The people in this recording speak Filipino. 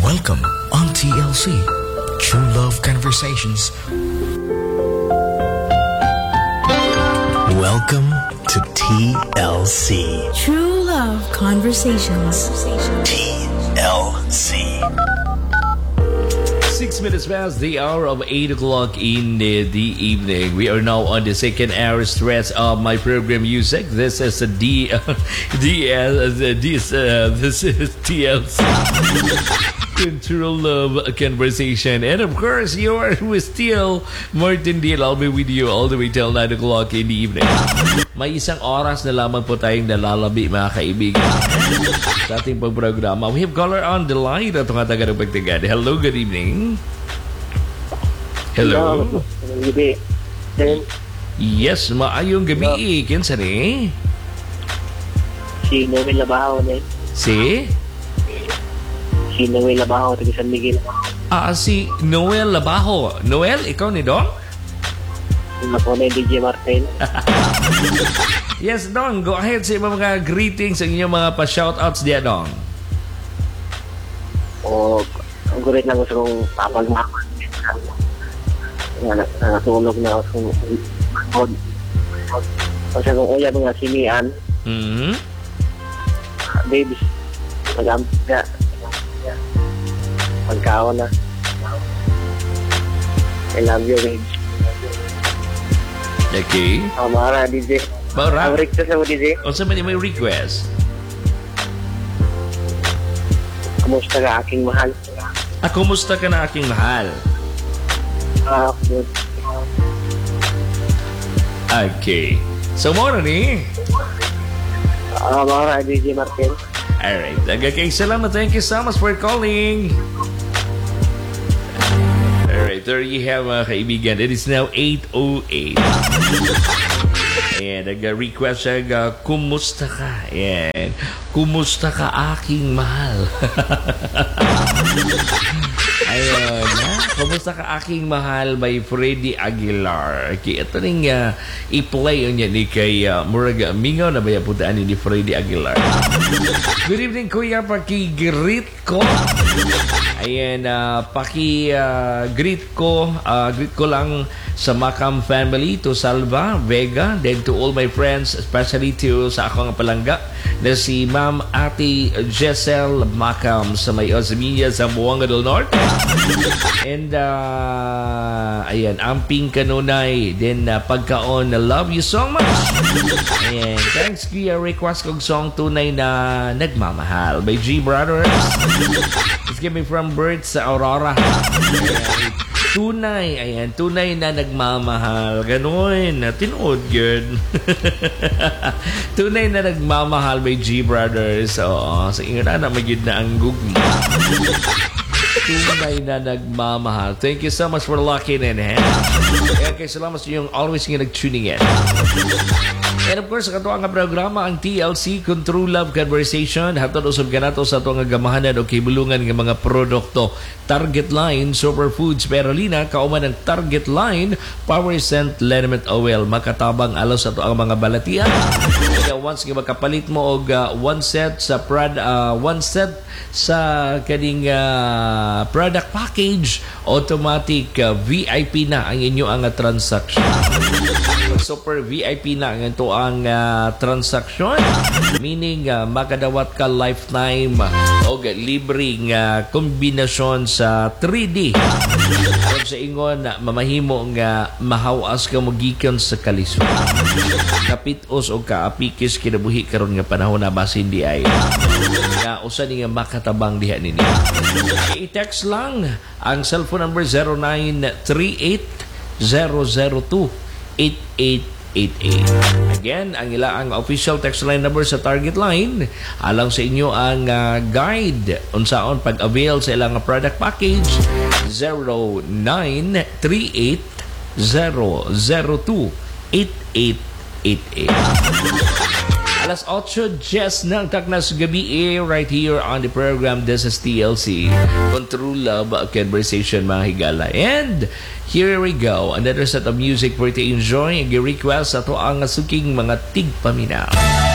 Welcome on TLC, True Love Conversations. Welcome to TLC, True Love Conversations. TLC. 6 minutes past the hour of 8 o'clock in the evening. We are now on the second hour stretch of my program music. This is this is TLC. True Love Conversation. And of course, you are with still Martin Deal. I'll be with you all the way till 9 o'clock in the evening. May isang oras na lamang po tayong nalalabi, mga kaibigan, sa ating pagprograma. We have caller on the line at mga taga ng pagtagad. Hello, good evening. Hello. Gabi. Yes, maayong gabi. Kinsa ni? Si Noel Labaho na Si Noel Labaho, taga San Miguel. si Noel Labajo. Noel, ikaw ni Dong? Ako na DJ Martin. Yes, Dong. Go ahead sa mga greetings sa inyong mga pa-shoutouts diya, Dong. O, ang gurit lang gusto kong papagmaman. Natulog na ako sa kasi kung uya mga sinian, babes, mag-ampit ka. Pagkaon na. I love you, babes. Okay. Mara, DJ. Mara. Ang request mo, DJ. O sa may request? Kumusta ka, aking mahal? Kumusta ka na, aking mahal? Good. Okay. So, mora ni? Mara, DJ Martin. Alright. Okay, salamat. Thank you so much for calling. Alright, there you have, mga kaibigan. It is now 8:08. And nag-request siya, kumusta ka? Ayan. Kumusta ka, aking mahal? Ayun, ha? Kumusta ka, aking mahal by Freddy Aguilar. Okay, ito rin i-play niya ni kay Muraga Mingaw na baya putaan ni Freddy Aguilar. Good evening, Kuya. Paki-greet ko. Ayan, paki-greet ko lang sa Macam family, to Salva, Vega, then to all my friends, especially to sa akong palangga na si Ma'am Ate Jessel Macam sa may Osmeña sa Buanga del Norte. And ayan, Amping Kanunay, then pagkaon na love you so much. Ayan, thanks Kuya. Request kong song Tunay na Nagmamahal by G Brothers. It's coming from Birds sa Aurora. Ayan, tunay, ayan, tunay na nagmamahal. Ganon, tinood good. Tunay na nagmamahal by G Brothers. Oo, sa inyo na magyud na ang gugma. Tunay na nagmamahal. Thank you so much for locking in, eh? Okay, salamat sa inyong always nga nag-tuning in. And of course, kato ang programa ang TLC, True Love Conversation. Hatod usab ka nato sa ito nga gamahanan o kibulungan ng mga produkto. Target Line, Superfoods, Perolina, kauman ng Target Line, Power Scent, Liniment Oil. Makatabang alos sa ito ang mga balatian. Kaya once nga makapalit mo og one set sa kaning product package, automatic VIP na ang inyo ang transaction. Super VIP na ang ito ang transaction, meaning makadawat ka lifetime o libreng kombinasyon sa 3D alam sa ingon mamahimo nga mahawas ka magikan sa kalisod, kapitos o kaapikis kinabuhi karon nga panahon na basin di ay nga usa ni nga makatabang diha ninyo. I-text lang ang cellphone number 0938 002 8888. Again, ang ang official text line number sa Target Line alang sa inyo ang guide unsaon pag-avail sa ilang product package 0938-002-8888. Alas 8:10 ng taknas gabi right here on the program. This is TLC, True Love Conversation, mga higala. And here we go, another set of music for you to enjoy and request sa to ang suking mga tigpaminaw.